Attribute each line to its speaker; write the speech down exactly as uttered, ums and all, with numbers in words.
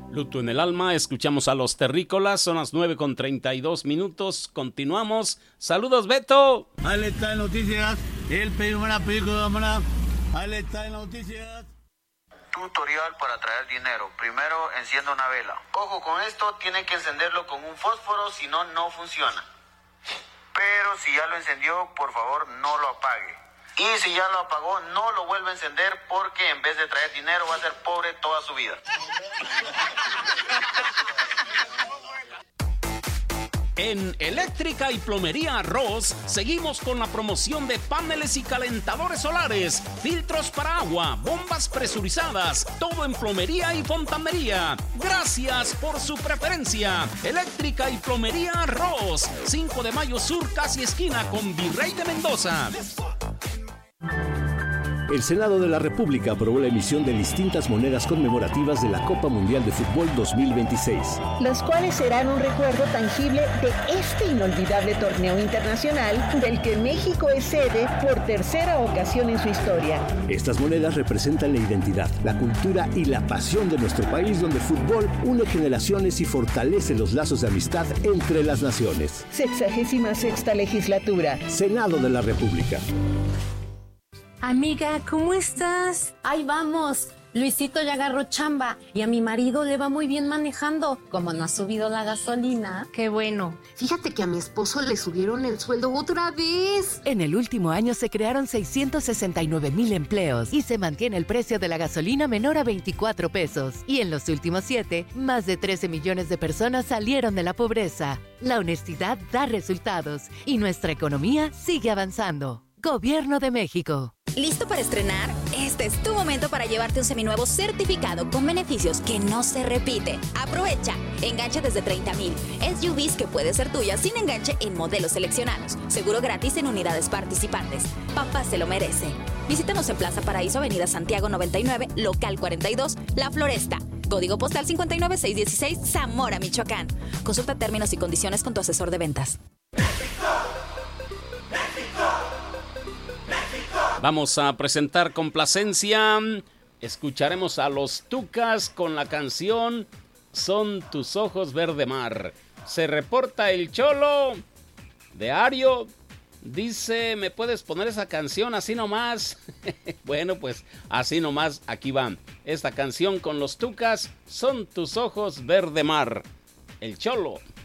Speaker 1: Luto en el alma, escuchamos a Los Terrícolas, son las nueve con treinta y dos minutos, continuamos. Saludos, Beto.
Speaker 2: Ahí está en noticias, el primera película, ahí está en noticias.
Speaker 3: Tutorial para traer dinero. Primero encienda una vela. Ojo con esto, tiene que encenderlo con un fósforo, si no, no funciona. Pero si ya lo encendió, por favor, no lo apague. Y si ya lo apagó, no lo vuelva a encender porque en vez de traer dinero va a ser pobre toda su vida.
Speaker 1: En Eléctrica y Plomería Ross seguimos con la promoción de paneles y calentadores solares, filtros para agua, bombas presurizadas, todo en plomería y fontanería. Gracias por su preferencia. Eléctrica y Plomería Ross, cinco de mayo sur, casi esquina con Virrey de Mendoza.
Speaker 4: El Senado de la República aprobó la emisión de distintas monedas conmemorativas de la Copa Mundial de Fútbol dos mil veintiséis.
Speaker 5: Las cuales serán un recuerdo tangible de este inolvidable torneo internacional del que México es sede por tercera ocasión en su historia.
Speaker 4: Estas monedas representan la identidad, la cultura y la pasión de nuestro país, donde el fútbol une generaciones y fortalece los lazos de amistad entre las naciones.
Speaker 5: Sexagésima sexta legislatura.
Speaker 4: Senado de la República.
Speaker 6: Amiga, ¿cómo estás?
Speaker 7: Ahí vamos. Luisito ya agarró chamba y a mi marido le va muy bien manejando. Como no ha subido la gasolina.
Speaker 6: Qué bueno.
Speaker 8: Fíjate que a mi esposo le subieron el sueldo otra vez.
Speaker 9: En el último año se crearon seiscientos sesenta y nueve mil empleos y se mantiene el precio de la gasolina menor a veinticuatro pesos. Y en los últimos siete, más de trece millones de personas salieron de la pobreza. La honestidad da resultados y nuestra economía sigue avanzando. Gobierno de México.
Speaker 10: ¿Listo para estrenar? Este es tu momento para llevarte un seminuevo certificado con beneficios que no se repite. Aprovecha. Enganche desde treinta mil. S U Vs que puede ser tuya sin enganche en modelos seleccionados. Seguro gratis en unidades participantes. Papá se lo merece. Visítanos en Plaza Paraíso, Avenida Santiago noventa y nueve, local cuarenta y dos, La Floresta. Código postal cincuenta y nueve seiscientos dieciséis, Zamora, Michoacán. Consulta términos y condiciones con tu asesor de ventas.
Speaker 1: Vamos a presentar complacencia. Escucharemos a Los Tucas con la canción Son tus ojos verde mar. Se reporta el Cholo de Ario. Dice, ¿me puedes poner esa canción así nomás? Bueno, pues así nomás, aquí va. Esta canción con Los Tucas, Son tus ojos verde mar. El Cholo.